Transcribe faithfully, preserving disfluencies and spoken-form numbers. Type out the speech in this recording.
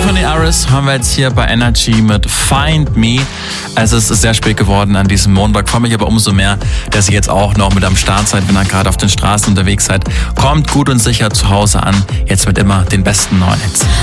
Tiffany Aris haben wir jetzt hier bei Energy mit Find Me. Es ist sehr spät geworden an diesem Montag. Freue mich aber umso mehr, dass ihr jetzt auch noch mit am Start seid, wenn ihr gerade auf den Straßen unterwegs seid. Kommt gut und sicher zu Hause an. Jetzt mit immer den besten neuen Hits.